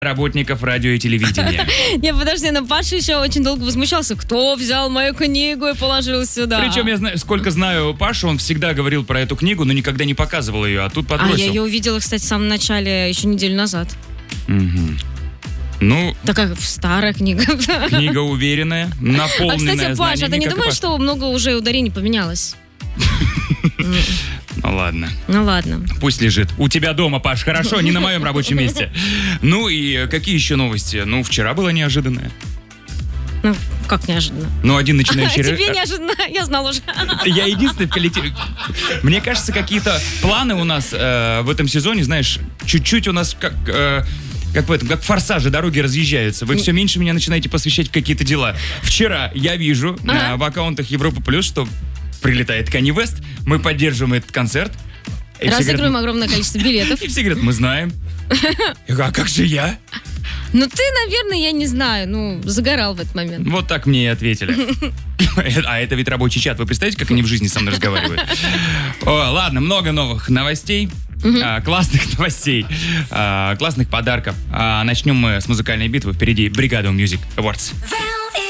работников радио и телевидения. Не, подожди, но Паша еще очень долго возмущался. Кто взял мою книгу и положил сюда? Причем я сколько знаю Пашу, он всегда говорил про эту книгу, но никогда не показывал ее, а тут подбросил. А я ее увидела, кстати, в самом начале, еще неделю назад. Угу. Ну, такая старая книга. Книга уверенная, наполненная знаниями. А, кстати, Паша, ты не думаешь, что много уже ударений поменялось? Ну ладно. Ну ладно. Пусть лежит. У тебя дома, Паш, хорошо, не на моем рабочем месте. Ну и какие еще новости? Ну, вчера было неожиданное. Ну, как неожиданно? Ну, один начинающий... Тебе неожиданно, я знал уже. Я единственный в коллективе. Мне кажется, какие-то планы у нас в этом сезоне, знаешь, чуть-чуть у нас как в этом, как форсажи, дороги разъезжаются. Вы все меньше меня начинаете посвящать в какие-то дела. Вчера я вижу в аккаунтах Европа Плюс, что прилетает Канье Уэст, мы поддерживаем этот концерт. Разыгрываем огромное количество билетов. И все говорят, мы знаем. Я говорю, а как же я? Ну ты, наверное, я не знаю, загорал в этот момент. Вот так мне и ответили. А это ведь рабочий чат. Вы представляете, как они в жизни со мной разговаривают? Ладно, много новых новостей. Классных новостей, классных подарков. Начнем мы с музыкальной битвы. Впереди Бригада Music Awards.